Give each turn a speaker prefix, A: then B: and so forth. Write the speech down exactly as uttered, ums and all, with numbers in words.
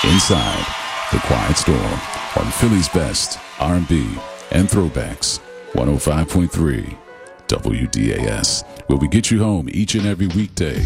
A: inside The Quiet Storm on Philly's best R and B and throwbacks, one oh five point three W D A S, where we get you home each and every weekday